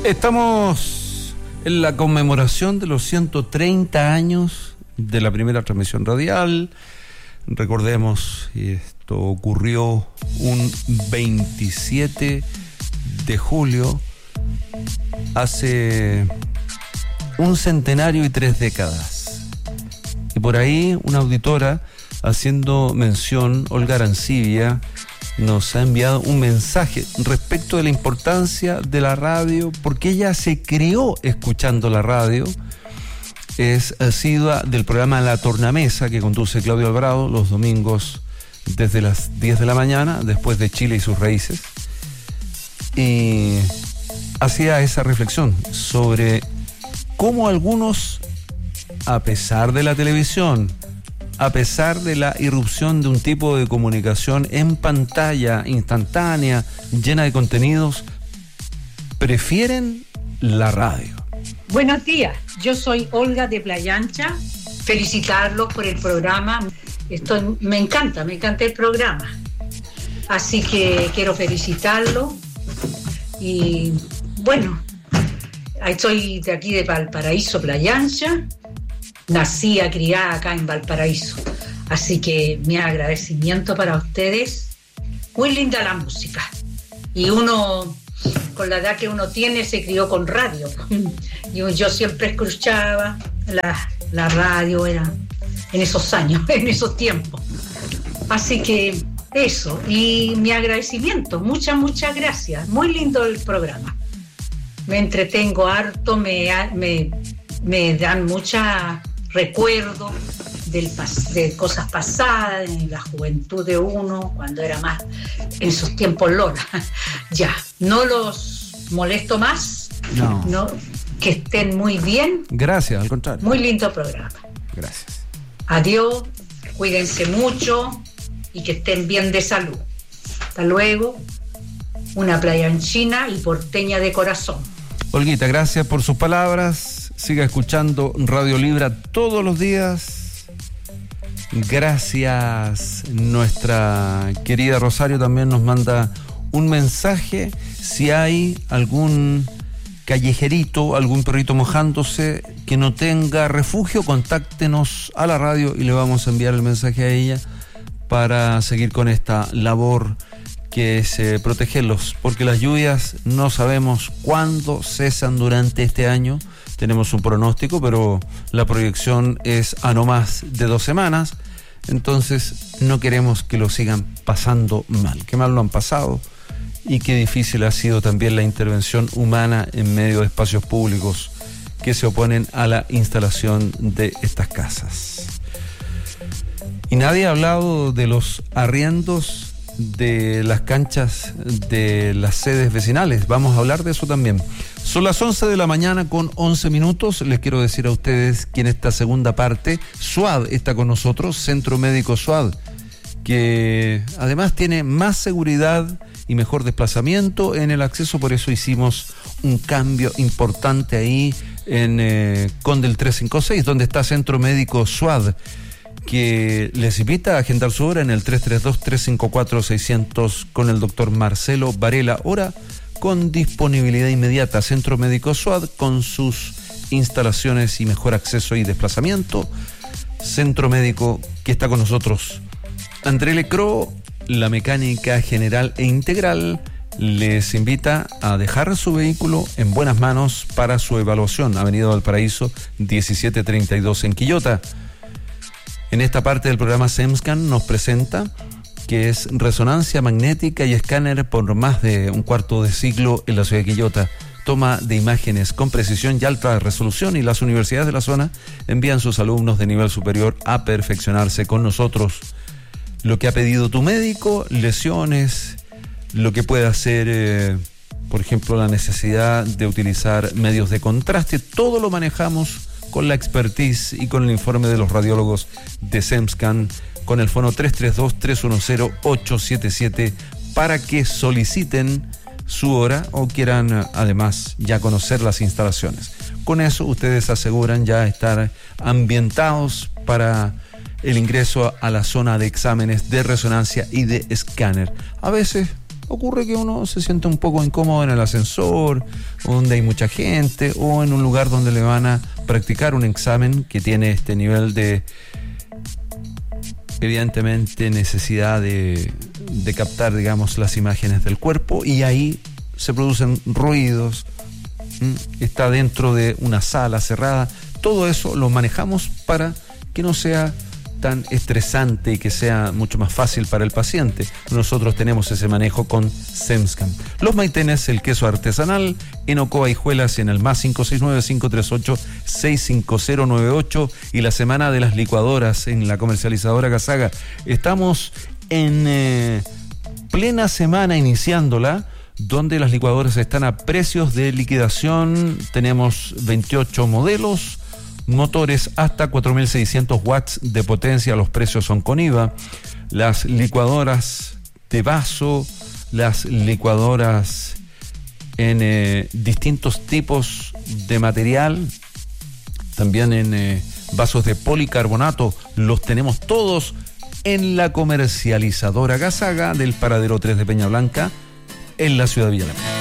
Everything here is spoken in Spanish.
Estamos en la conmemoración de los 130 años de la primera transmisión radial. Recordemos, esto ocurrió un 27 de julio, hace un centenario y 3 décadas. Y por ahí una auditora, haciendo mención, Olga Arancibia, nos ha enviado un mensaje respecto de la importancia de la radio, porque ella se crió escuchando la radio. Es asidua del programa La Tornamesa, que conduce Claudio Alvarado los domingos desde las 10 de la mañana, después de Chile y sus raíces. Y hacía esa reflexión sobre cómo algunos, a pesar de la televisión, a pesar de la irrupción de un tipo de comunicación en pantalla, instantánea, llena de contenidos, prefieren la radio. Buenos días, yo soy Olga de Playa Ancha. Felicitarlos por el programa. Me encanta el programa. Así que quiero felicitarlos. Y bueno, soy de aquí de Valparaíso, Playa Ancha. Nací, criada acá en Valparaíso. Así que mi agradecimiento para ustedes. Muy linda la música. Y uno, con la edad que uno tiene, se crió con radio. Yo siempre escuchaba la radio, era en esos años, en esos tiempos. Así que eso. Y mi agradecimiento. Muchas gracias. Muy lindo el programa. Me entretengo harto, me dan mucha recuerdo de cosas pasadas, en la juventud de uno, cuando era más, en esos tiempos Lola. Ya, no los molesto más. No, que estén muy bien. Gracias, al contrario. Muy lindo programa. Gracias. Adiós, cuídense mucho y que estén bien de salud. Hasta luego. Una playanchina y porteña de corazón. Olguita, gracias por sus palabras. Siga escuchando Radio Libra todos los días. Gracias. Nuestra querida Rosario también nos manda un mensaje. Si hay algún callejerito, algún perrito mojándose que no tenga refugio, contáctenos a la radio y le vamos a enviar el mensaje a ella para seguir con esta labor que es protegerlos, porque las lluvias no sabemos cuándo cesan durante este año. Tenemos un pronóstico, pero la proyección es a no más de 2 semanas. Entonces no queremos que lo sigan pasando mal. Qué mal lo han pasado y qué difícil ha sido también la intervención humana en medio de espacios públicos que se oponen a la instalación de estas casas. Y nadie ha hablado de los arriendos de las canchas de las sedes vecinales. Vamos a hablar de eso también. Son las 11 de la mañana con 11 minutos. Les quiero decir a ustedes que en esta segunda parte SUAD está con nosotros, Centro Médico SUAD, que además tiene más seguridad y mejor desplazamiento en el acceso. Por eso hicimos un cambio importante ahí en Condel 356, donde está Centro Médico SUAD, que les invita a agendar su hora en el 332-354-600 con el doctor Marcelo Varela. Hora con disponibilidad inmediata. Centro Médico SUAD, con sus instalaciones y mejor acceso y desplazamiento. Centro Médico que está con nosotros. André Lecro, la mecánica general e integral, les invita a dejar su vehículo en buenas manos para su evaluación. Avenida Valparaíso 1732 en Quillota. En esta parte del programa SEMSCAN nos presenta que es resonancia magnética y escáner por más de un cuarto de siglo en la ciudad de Quillota. Toma de imágenes con precisión y alta resolución, y las universidades de la zona envían sus alumnos de nivel superior a perfeccionarse con nosotros. Lo que ha pedido tu médico, lesiones, lo que puede hacer, por ejemplo, la necesidad de utilizar medios de contraste, todo lo manejamos con la expertise y con el informe de los radiólogos de SEMSCAN, con el fono 332-310-877 para que soliciten su hora o quieran además ya conocer las instalaciones. Con eso ustedes aseguran ya estar ambientados para el ingreso a la zona de exámenes de resonancia y de escáner. A veces ocurre que uno se siente un poco incómodo en el ascensor, donde hay mucha gente, o en un lugar donde le van a practicar un examen que tiene este nivel de, evidentemente, necesidad de captar, digamos, las imágenes del cuerpo, y ahí se producen ruidos, está dentro de una sala cerrada. Todo eso lo manejamos para que no sea tan estresante y que sea mucho más fácil para el paciente. Nosotros tenemos ese manejo con SEMSCAN. Los maitenes, el queso artesanal, en Ocoa Hijuelas, en el más 569-538-65098, y la semana de las licuadoras en la comercializadora Gasaga. Estamos en plena semana iniciándola, donde las licuadoras están a precios de liquidación. Tenemos 28 modelos, motores hasta 4.600 watts de potencia, los precios son con IVA. Las licuadoras de vaso, las licuadoras en distintos tipos de material, también en vasos de policarbonato, los tenemos todos en la comercializadora Gasaga del Paradero 3 de Peña Blanca, en la ciudad de Villalema.